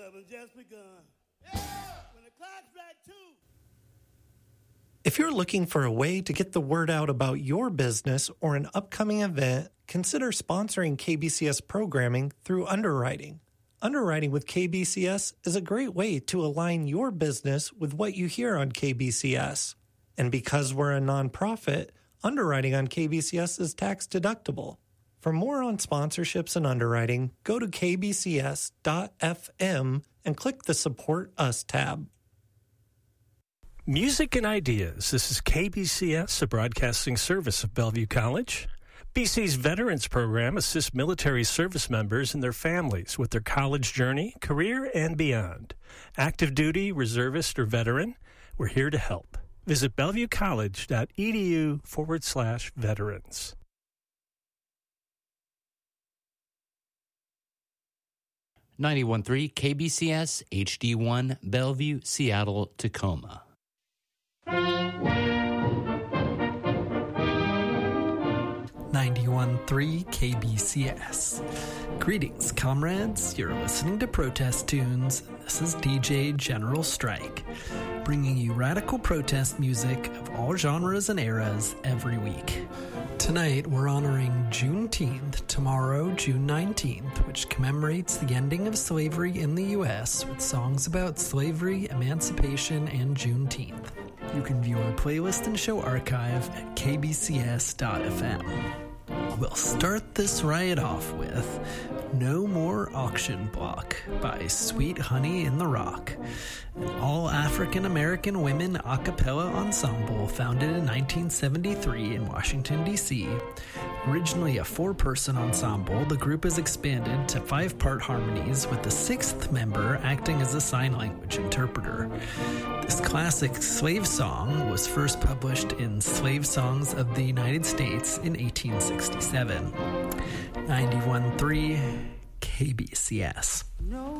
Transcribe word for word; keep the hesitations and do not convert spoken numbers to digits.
haven't just begun. When the clock strikes two. If you're looking for a way to get the word out about your business or an upcoming event, consider sponsoring K B C S programming through underwriting. Underwriting with K B C S is a great way to align your business with what you hear on K B C S. And because we're a nonprofit, underwriting on K B C S is tax deductible. For more on sponsorships and underwriting, go to k b c s dot f m and click the Support Us tab. Music and Ideas. This is K B C S, a broadcasting service of Bellevue College. B C's Veterans Program assists military service members and their families with their college journey, career, and beyond. Active duty, reservist, or veteran, we're here to help. Visit bellevuecollege.edu forward slash veterans. ninety-one point three K B C S, H D one, Bellevue, Seattle, Tacoma. ninety-one point three K B C S. Greetings, comrades. You're listening to Protest Tunes. This is D J General Strike, bringing you radical protest music of all genres and eras every week. Tonight, we're honoring Juneteenth, tomorrow, June nineteenth, which commemorates the ending of slavery in the U S with songs about slavery, emancipation, and Juneteenth. You can view our playlist and show archive at k b c s dot f m. We'll start this riot off with No More Auction Block by Sweet Honey in the Rock, an all-African-American women a cappella ensemble founded in nineteen seventy-three in Washington, D C Originally a four-person ensemble, the group has expanded to five-part harmonies, with the sixth member acting as a sign language interpreter. This classic slave song was first published in Slave Songs of the United States in eighteen sixty-seven. ninety-one point three K B C S.